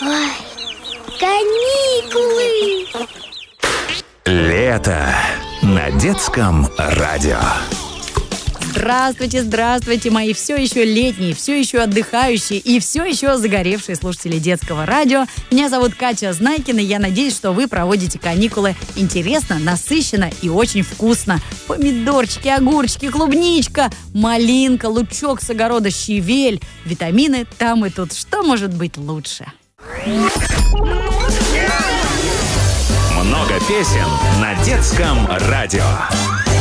Ой, каникулы! Лето на детском радио. Здравствуйте, здравствуйте, мои все еще летние, все еще отдыхающие и все еще загоревшие слушатели детского радио. Меня зовут Катя Знайкина, и я надеюсь, что вы проводите каникулы интересно, насыщенно и очень вкусно. Помидорчики, огурчики, клубничка, малинка, лучок с огорода, щавель, витамины там и тут. Что может быть лучше? Много песен на детском радио.